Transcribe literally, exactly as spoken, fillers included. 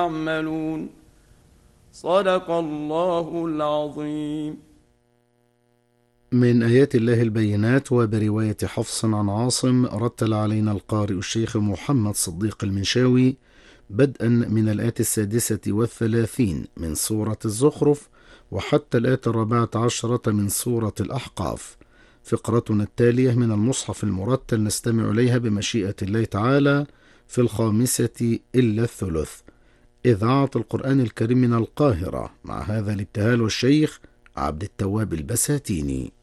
يعملون. صدق الله العظيم. من آيات الله البينات، وبرواية حفص عن عاصم، رتل علينا القارئ الشيخ محمد صديق المنشاوي بدءا من الآية السادسة والثلاثين من سورة الزخرف وحتى الآية الرابعة عشرة من سورة الأحقاف. فقرتنا التالية من المصحف المرتل نستمع إليها بمشيئة الله تعالى في الخامسة إلا الثلث. إذاعة القرآن الكريم من القاهرة، مع هذا الابتهال والشيخ عبد التواب البساتيني.